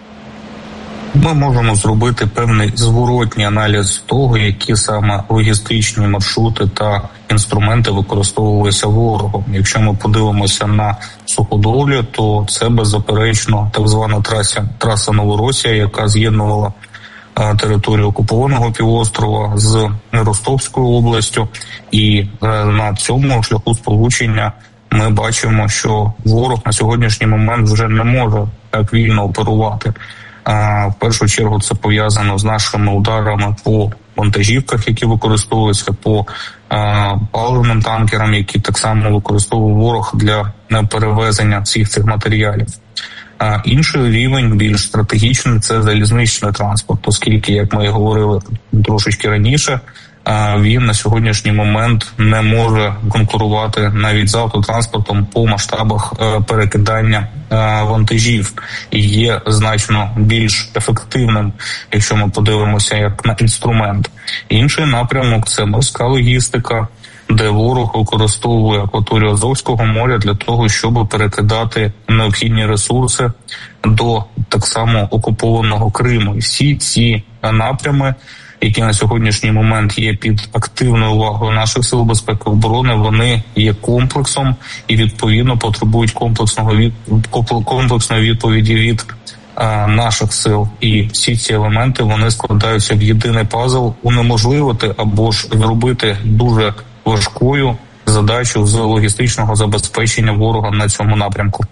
Speaker 19: Ми можемо зробити певний зворотній аналіз того, які саме логістичні маршрути та інструменти використовувалися ворогом. Якщо ми подивимося на суходолі, то це беззаперечно так звана траса, траса Новоросія, яка з'єднувала територію окупованого півострова з Ростовською областю, і на цьому шляху сполучення ми бачимо, що ворог на сьогоднішній момент вже не може так вільно оперувати. В першу чергу це пов'язано з нашими ударами по вантажівках, які використовуються, по паливним танкерам, які так само використовує ворог для перевезення всіх цих матеріалів. А інший рівень, більш стратегічний, це залізничний транспорт, оскільки, як ми говорили трошечки раніше, він на сьогоднішній момент не може конкурувати навіть з автотранспортом по масштабах перекидання вантажів і є значно більш ефективним, якщо ми подивимося як на інструмент. Інший напрямок – це морська логістика, де ворог використовує акваторію Азовського моря для того, щоб перекидати необхідні ресурси до так само окупованого Криму. І всі ці напрями, які на сьогоднішній момент є під активною увагою наших сил безпеки і оборони, вони є комплексом і відповідно потребують комплексного від комплексної відповіді від а, наших сил. І всі ці елементи вони складаються в єдиний пазл, унеможливити або ж зробити дуже важкою задачу з логістичного забезпечення ворога на цьому напрямку.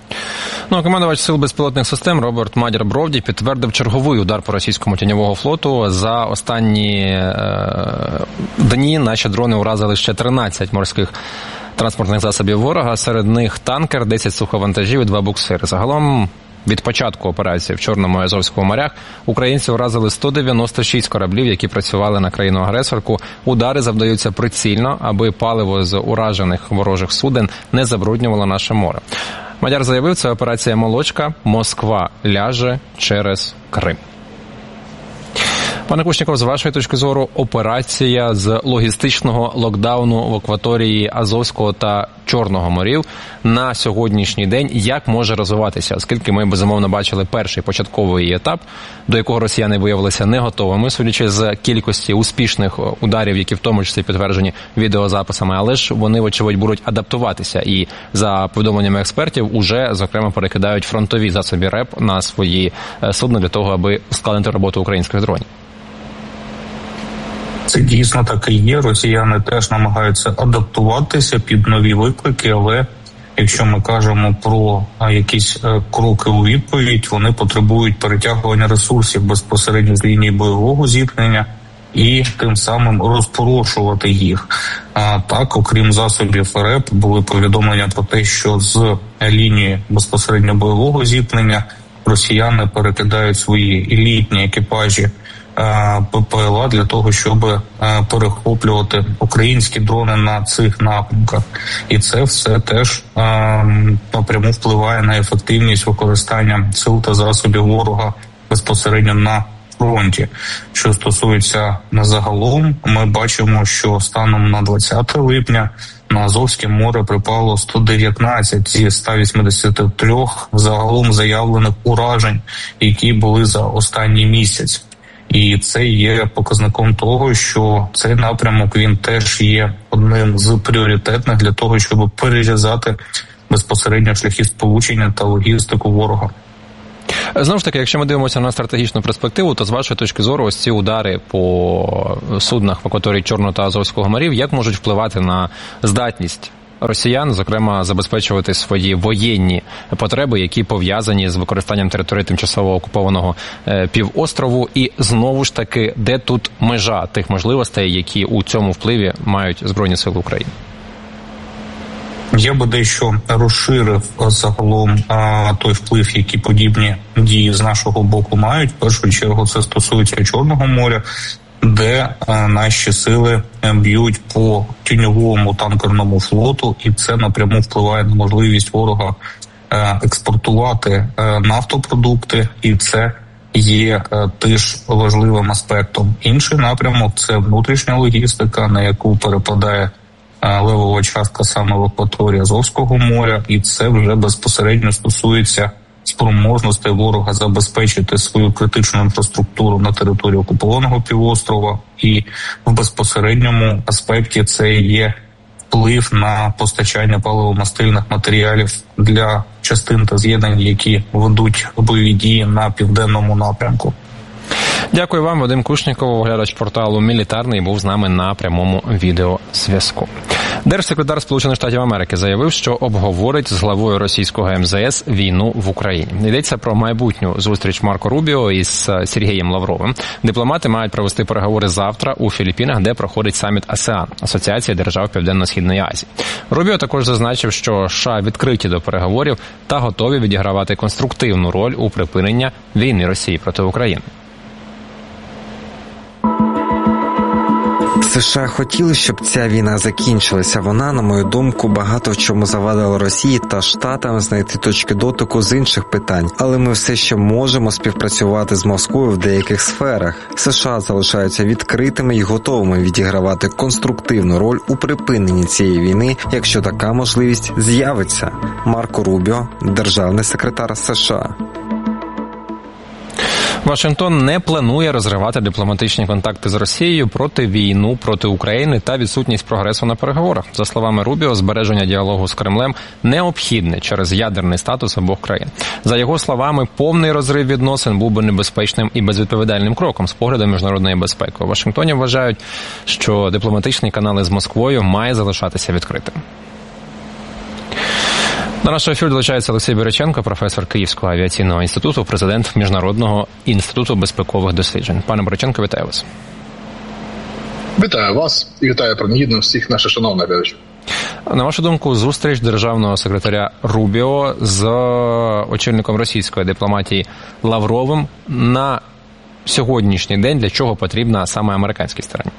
Speaker 1: Ну, командувач сил безпілотних систем Роберт Мадяр-Бровді підтвердив черговий удар по російському тіньового флоту. За останні е- дні наші дрони уразили ще тринадцять морських транспортних засобів ворога, серед них танкер, десять суховантажів і два буксири. Загалом від початку операції в Чорному і Азовському морях українці вразили сто дев'яносто шість кораблів, які працювали на країну-агресорку. Удари завдаються прицільно, аби паливо з уражених ворожих суден не забруднювало наше море. Мадяр заявив, це операція «Молочка», Москва ляже через Крим. Пане Кушніков, з вашої точки зору, операція з логістичного локдауну в акваторії Азовського та Чорного морів на сьогоднішній день як може розвиватися? Оскільки ми, безумовно, бачили перший початковий етап, до якого росіяни виявилися не готовими, судячи з кількості успішних ударів, які в тому числі підтверджені відеозаписами, але ж вони, вочевидь, будуть адаптуватися і, за повідомленнями експертів, уже, зокрема, перекидають фронтові засоби РЕП на свої судна для того, аби ускладнити роботу українських дронів.
Speaker 19: Це дійсно так і є. Росіяни теж намагаються адаптуватися під нові виклики, але Якщо ми кажемо про якісь кроки у відповідь, вони потребують перетягування ресурсів безпосередньо з лінії бойового зіткнення і тим самим розпорошувати їх. А так, окрім засобів РЕП, були повідомлення про те, що з лінії безпосередньо бойового зіткнення росіяни перекидають свої елітні екіпажі ППЛА для того, щоб перехоплювати українські дрони на цих напрямках. І це все теж напряму впливає на ефективність використання сил та засобів ворога безпосередньо на фронті. Що стосується загалом, ми бачимо, що станом на двадцяте липня на Азовське море припало сто дев'ятнадцять зі ста вісімдесяти трьох загалом заявлених уражень, які були за останній місяць. І це є показником того, що цей напрямок, він теж є одним з пріоритетних для того, щоб перерізати безпосередньо шляхи сполучення та логістику ворога.
Speaker 1: Знову ж таки, якщо ми дивимося на стратегічну перспективу, то з вашої точки зору ось ці удари по суднах в акваторії Чорного та Азовського морів, як можуть впливати на здатність росіян, зокрема, забезпечувати свої воєнні потреби, які пов'язані з використанням території тимчасово окупованого півострову, і знову ж таки, де тут межа тих можливостей, які у цьому впливі мають Збройні Сили України?
Speaker 19: Я би дещо розширив загалом а, той вплив, які подібні дії з нашого боку мають. В першу чергу це стосується Чорного моря, де а, наші сили б'ють по тіньовому танкерному флоту, і це напряму впливає на можливість ворога а, експортувати а, нафтопродукти, і це є а, теж важливим аспектом. Інший напрямок – це внутрішня логістика, на яку перепадає левова частка саме в акваторії Азовського моря, і це вже безпосередньо стосується спроможностей ворога забезпечити свою критичну інфраструктуру на території окупованого півострова, і в безпосередньому аспекті це є вплив на постачання паливомастильних матеріалів для частин та з'єднань, які ведуть бойові дії на південному напрямку.
Speaker 1: Дякую вам, Вадим Кушніков, оглядач порталу «Мілітарний», був з нами на прямому відеозв'язку. Держсекретар Сполучених Штатів Америки заявив, що обговорить з главою російського ем зе ес війну в Україні. Йдеться про майбутню зустріч Марко Рубіо із Сергієм Лавровим. Дипломати мають провести переговори завтра у Філіппінах, де проходить саміт АСЕАН – Асоціація держав Південно-Східної Азії. Рубіо також зазначив, що США відкриті до переговорів та готові відігравати конструктивну роль у припиненні війни Росії проти України.
Speaker 20: США хотіли, щоб ця війна закінчилася. Вона, на мою думку, багато в чому завадила Росії та Штатам знайти точки дотику з інших питань. Але ми все ще можемо співпрацювати з Москвою в деяких сферах. США залишаються відкритими і готовими відігравати конструктивну роль у припиненні цієї війни, якщо така можливість з'явиться. Марко Рубіо, державний секретар США.
Speaker 1: Вашингтон не планує розривати дипломатичні контакти з Росією проти війну проти України та відсутність прогресу на переговорах. За словами Рубіо, збереження діалогу з Кремлем необхідне через ядерний статус обох країн. За його словами, повний розрив відносин був би небезпечним і безвідповідальним кроком з погляду міжнародної безпеки. У Вашингтоні вважають, що дипломатичні канали з Москвою має залишатися відкритим. До нашого ефіру долучається Олексій Біриченко, професор Київського авіаційного інституту, президент Міжнародного інституту безпекових досліджень. Пане Біриченко, вітаю вас.
Speaker 21: Вітаю вас і вітаю принагідно всіх наших шановних глядачів.
Speaker 1: На вашу думку, зустріч державного секретаря Рубіо з очільником російської дипломатії Лавровим на сьогоднішній день для чого потрібна саме американській стороні?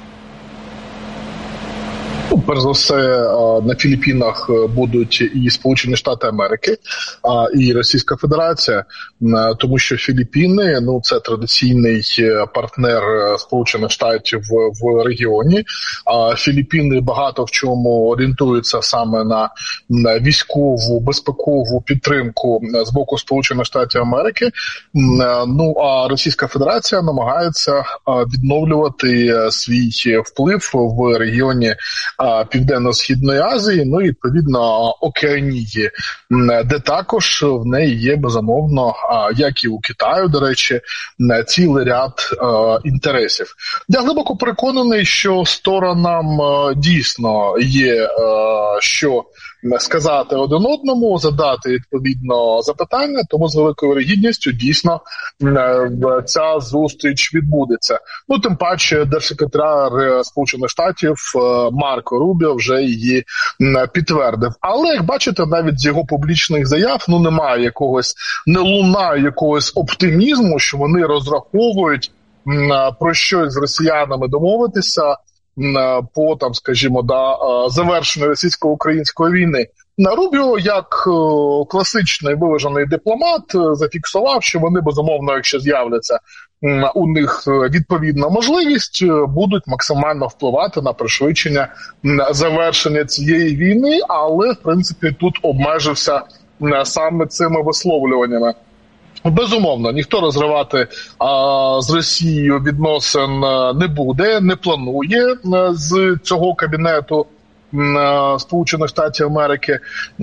Speaker 21: Перш за все, на Філіппінах будуть і Сполучені Штати Америки, і Російська Федерація, тому що Філіппіни, ну, це традиційний партнер Сполучених Штатів в регіоні. А Філіппіни багато в чому орієнтуються саме на військову, безпекову підтримку з боку Сполучених Штатів Америки. Ну, а Російська Федерація намагається відновлювати свій вплив в регіоні Південно-Східної Азії, ну і, відповідно, Океанії, де також в неї є, безумовно, як і у Китаю, до речі, цілий ряд інтересів. Я глибоко переконаний, що сторонам дійсно є що сказати один одному, задати відповідно запитання, тому з великою вірогідністю дійсно ця зустріч відбудеться. Ну, тим паче, держсекретар Сполучених Штатів Марко Рубіо вже її підтвердив. Але, як бачите, навіть з його публічних заяв, ну, немає якогось, не лунає якогось оптимізму, що вони розраховують про щось з росіянами домовитися по, там, скажімо, да, завершенню російсько-української війни. Рубіо, як класичний виважений дипломат, зафіксував, що вони, безумовно, якщо з'являться у них відповідна можливість, будуть максимально впливати на пришвидшення завершення цієї війни, але, в принципі, тут обмежився саме цими висловлюваннями. Безумовно, ніхто розривати а, з Росією відносин не буде, не планує з цього кабінету Сполучених Штатів Америки.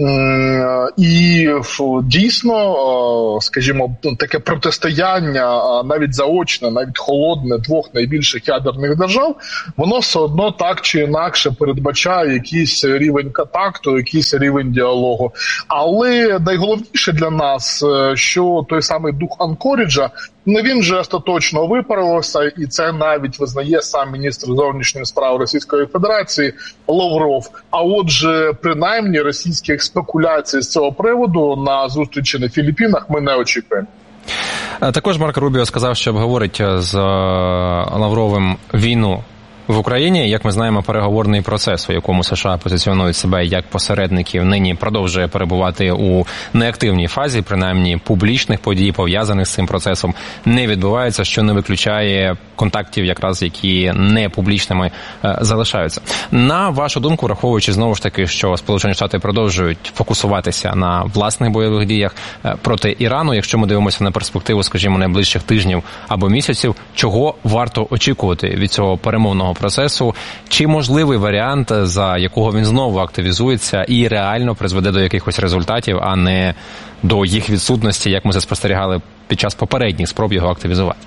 Speaker 21: І дійсно, скажімо, таке протистояння, навіть заочне, навіть холодне двох найбільших ядерних держав, воно все одно так чи інакше передбачає якийсь рівень контакту, якийсь рівень діалогу. Але найголовніше для нас, що той самий дух Анкоріджа, не він вже остаточно випарився, і це навіть визнає сам міністр зовнішніх справ Російської Федерації Лавров. А отже, принаймні, російських спекуляцій з цього приводу на зустрічі на Філіппінах ми не очікуємо.
Speaker 1: Також Марко Рубіо сказав, що обговорить з Лавровим війну в Україні. Як ми знаємо, переговорний процес, у якому США позиціонують себе як посередників, нині продовжує перебувати у неактивній фазі, принаймні публічних подій, пов'язаних з цим процесом, не відбувається, що не виключає контактів, якраз які не публічними е, залишаються. На вашу думку, враховуючи знову ж таки, що Сполучені Штати продовжують фокусуватися на власних бойових діях е, проти Ірану, якщо ми дивимося на перспективу, скажімо, найближчих тижнів або місяців, чого варто очікувати від цього перемовного процесу? Чи можливий варіант, за якого він знову активізується і реально призведе до якихось результатів, а не до їх відсутності, як ми це спостерігали під час попередніх спроб його активізувати?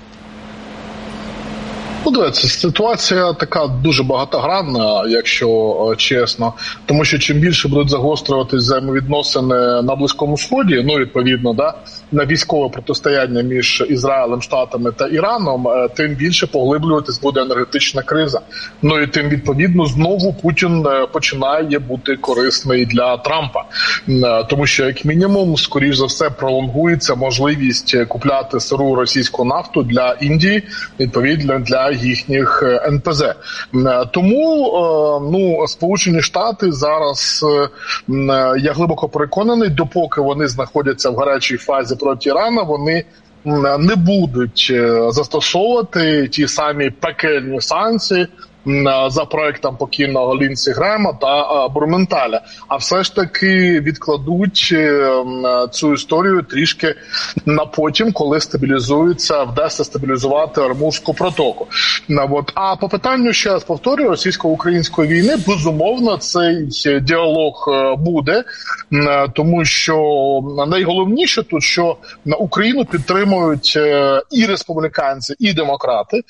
Speaker 21: Ну, дивіться, ситуація така дуже багатогранна, якщо чесно, тому що чим більше будуть загострюватися взаємовідносини на Близькому Сході, ну, відповідно, да, на військове протистояння між Ізраїлем, Штатами та Іраном, тим більше поглиблюватись буде енергетична криза. Ну і тим, відповідно, знову Путін починає бути корисний для Трампа. Тому що, як мінімум, скоріш за все, пролонгується можливість купляти сиру російську нафту для Індії, відповідно, для їхніх ен пе зе. Тому, ну, Сполучені Штати зараз, я глибоко переконаний, допоки вони знаходяться в гарячій фазі проти Ірана, вони не будуть застосовувати ті самі пекельні санкції за проектом покійного Лінсі Грема та Бурменталя, а все ж таки відкладуть цю історію трішки на потім, коли стабілізується, вдасться стабілізувати Ормузьку протоку. От. А по питанню, ще раз повторюю, російсько-української війни, безумовно, цей діалог буде, тому що найголовніше тут, що на Україну підтримують і республіканці, і демократи,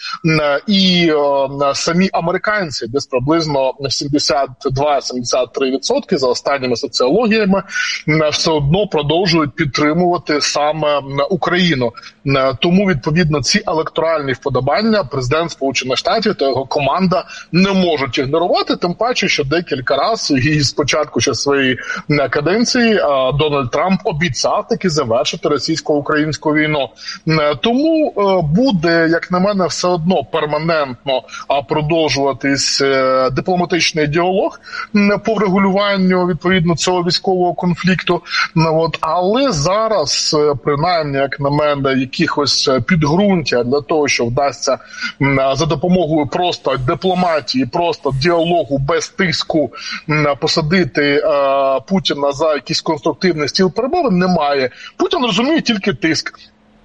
Speaker 21: і самі американці, десь приблизно сімдесят два - сімдесят три відсотки за останніми соціологіями, все одно продовжують підтримувати саме Україну. Тому, відповідно, ці електоральні вподобання президент Сполучених Штатів та його команда не можуть ігнорувати, тим паче, що декілька разів і спочатку ще своєї каденції Дональд Трамп обіцяв таки завершити російсько-українську війну. Тому буде, як на мене, все одно перманентно продовжувати дипломатичний діалог по врегулюванню, відповідно, цього військового конфлікту. От. Але зараз, принаймні, як на мене, якихось підґрунтя для того, що вдасться за допомогою просто дипломатії, просто діалогу без тиску посадити Путіна за якийсь конструктивний стіл перемовин, немає. Путін розуміє тільки тиск.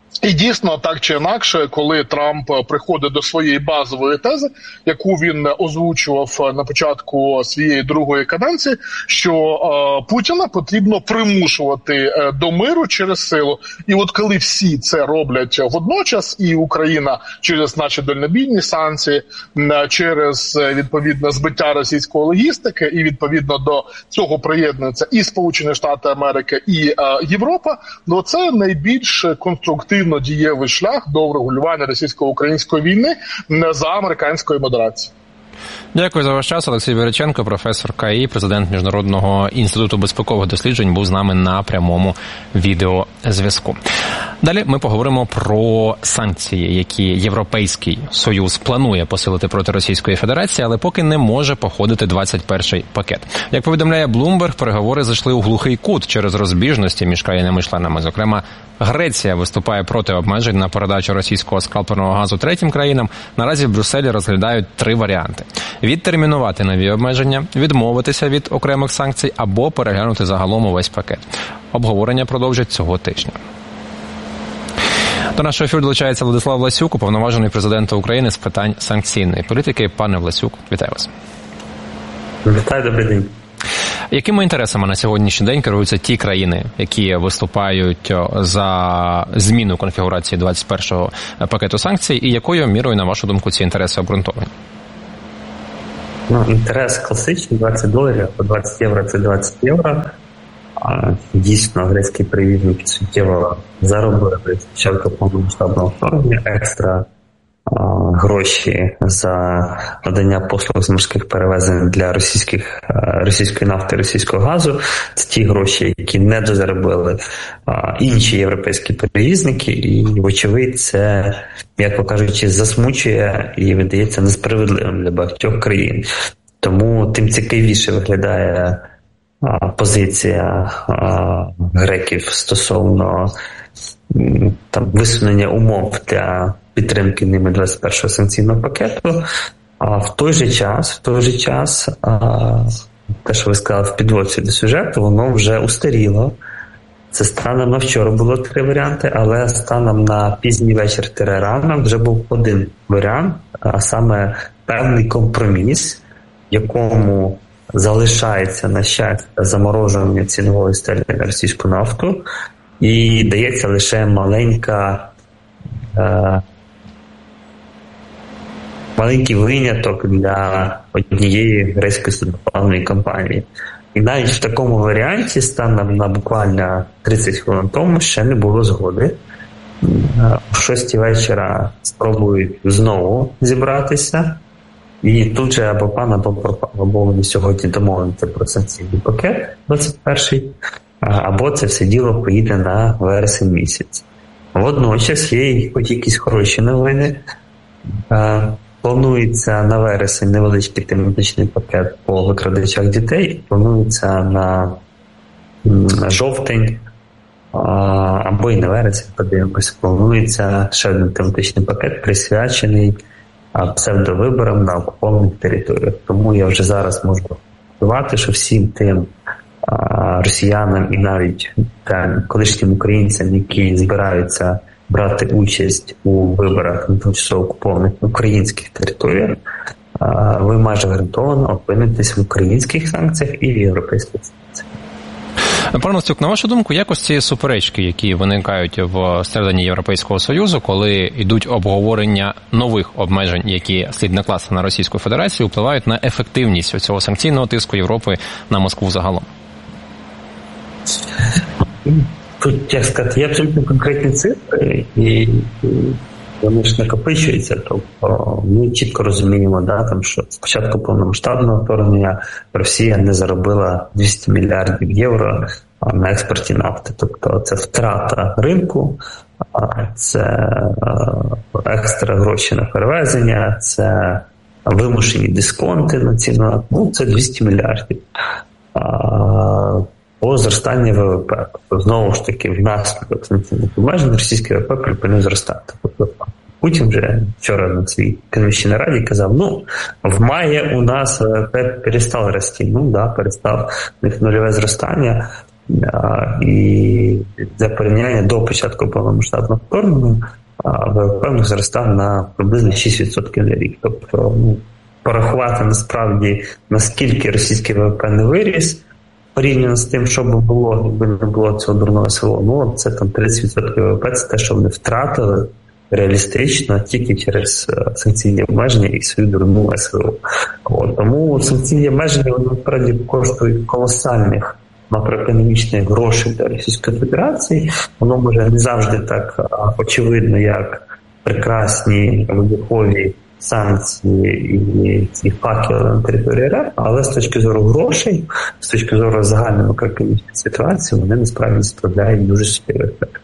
Speaker 21: І дійсно, так чи інакше, коли Трамп приходить до своєї базової тези, яку він озвучував на початку своєї другої каденції, що е, Путіна потрібно примушувати е, до миру через силу. І от коли всі це роблять водночас, і Україна через наші дальнобійні санкції, е, через, е, відповідно, збиття російської логістики, і, відповідно, до цього приєднуються і Сполучені Штати Америки, і е, Європа, ну це найбільш конструктивно дієвий шлях до врегулювання російсько-української війни за американської модерації.
Speaker 1: Дякую за ваш час. Олексій Вереченко, професор КАІ, президент Міжнародного інституту безпекових досліджень, був з нами на прямому відеозв'язку. Далі ми поговоримо про санкції, які Європейський Союз планує посилити проти Російської Федерації, але поки не може походити двадцять перший пакет. Як повідомляє Bloomberg, переговори зайшли у глухий кут через розбіжності між країнами-членами. Зокрема, Греція виступає проти обмежень на передачу російського скрапленого газу третім країнам. Наразі в Брюсселі розглядають три варіанти. Відтермінувати нові обмеження, відмовитися від окремих санкцій або переглянути загалом увесь пакет. Обговорення продовжать цього тижня. До нашого ефіру долучається Владислав Власюк, уповноважений президента України з питань санкційної політики. Пане Власюк, вітаю вас.
Speaker 2: Вітаю, добрий день.
Speaker 1: Якими інтересами на сьогоднішній день керуються ті країни, які виступають за зміну конфігурації двадцять першого пакету санкцій, і якою мірою, на вашу думку, ці інтереси обґрунтовані?
Speaker 2: Ну, інтерес класичний, двадцять доларів, або двадцять євро – це двадцять євро. А, дійсно, грецькі перевізники суттєво заробили з початку повномасштабного вторгнення екстра а, гроші за надання послуг з морських перевезень для російських, а, російської нафти, російського газу. Це ті гроші, які не дозаробили а, інші європейські перевізники, і, вочевидь, це, м'яко кажучи, засмучує і видається несправедливим для багатьох країн. Тому тим цікавіше виглядає позиція а, греків стосовно там висунення умов для підтримки ними двадцять першого санкційного пакету. А в той же час, в той же час, а, те, що ви сказали в підводці до сюжету, воно вже устаріло. Це станом на вчора було три варіанти, але станом на пізній вечір рано вже був один варіант, а саме певний компроміс, якому залишається, на щастя, заморожування цінової стелі на російську нафту, і дається лише маленька, е, маленький виняток для однієї грецької судноплавної компанії. І навіть в такому варіанті, станом на буквально тридцять хвилин тому, ще не було згоди. В шостій вечора спробують знову зібратися. І тут же або пан, або пропав, або вони сьогодні домовляться про санкційний пакет двадцять перший, або це все діло поїде на вересень місяць. Водночас є хоч якісь хороші новини. Планується на вересень невеличкий тематичний пакет по викрадачах дітей, планується на жовтень, або і на вересень, подивимось, планується ще один тематичний пакет, присвячений псевдовиборам на окупованих територіях. Тому я вже зараз можу говорити, що всім тим а, росіянам і навіть та, колишнім українцям, які збираються брати участь у виборах на тимчасово окупованих українських територіях, а, ви майже гарантовано опинитесь в українських санкціях і в європейських санкціях.
Speaker 1: Пане Власюк, на вашу думку, як ось ці суперечки, які виникають в середині Європейського Союзу, коли йдуть обговорення нових обмежень, які слід накласти на Російську Федерацію, впливають на ефективність цього санкційного тиску Європи на Москву загалом?
Speaker 2: Тут, як сказати, є абсолютно конкретні цифри, і вони ж накопичуються. Тобто ми чітко розуміємо, да, там, що спочатку повномасштабного вторгнення Росія не заробила двісті мільярдів євро на експорті нафти. Тобто це втрата ринку, це екстра гроші на перевезення, це вимушені дисконти на ціну. Ну, це двісті мільярдів. По зростанню ВВП. Тобто, знову ж таки, внаслідок санкційних обмежень російський ВВП припинив зростати. Тобто, Путін вже вчора на своїй економічній нараді казав, ну, в маї у нас ВВП перестав рости. Ну, да, перестав. У них нульове зростання. І для порівняння до початку повномасштабного вторгнення ВВП в них зростав на приблизно шість відсотків на рік. Тобто, ну, порахувати насправді, наскільки російський ВВП не виріс, порівняно з тим, що б було, якби не було цього дурного СВО. Ну, це там тридцять відсотків ВВП, це те, що вони втратили реалістично тільки через санкційні обмеження і свою дурну СВО. От, тому санкційні обмеження, вони насправді коштують колосальних макроекономічних грошей для Російської Федерації. Воно може не завжди так очевидно, як прекрасні вибухові санкції і ці факели на території РФ, але з точки зору грошей, з точки зору загальної макроекономічної ситуації, вони насправді справляють дуже суттєвий ефект.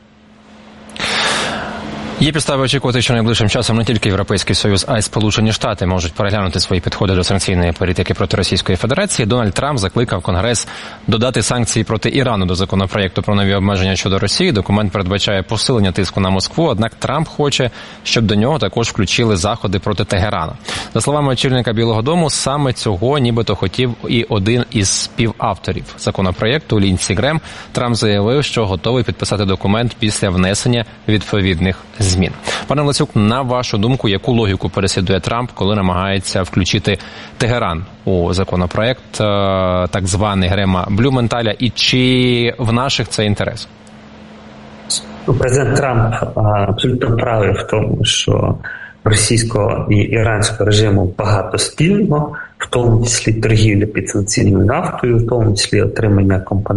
Speaker 1: Є підстави очікувати, що найближчим часом не тільки Європейський Союз, а й Сполучені Штати можуть переглянути свої підходи до санкційної політики проти Російської Федерації. Дональд Трамп закликав Конгрес додати санкції проти Ірану до законопроекту про нові обмеження щодо Росії. Документ передбачає посилення тиску на Москву, однак Трамп хоче, щоб до нього також включили заходи проти Тегерану. За словами очільника Білого дому, саме цього нібито хотів і один із співавторів законопроекту Ліндсі Грем. Трамп заявив, що готовий підписати документ після внесення відповідних змін. Змін. Пане Лесюк, на вашу думку, яку логіку переслідує Трамп, коли намагається включити Тегеран у законопроект так званий Грема Блюменталя, і чи в наших це інтерес?
Speaker 2: Президент Трамп абсолютно правий в тому, що російського і іранського режиму багато спільного, в тому числі торгівля підсанкційною нафтою, в тому числі отримання компонентів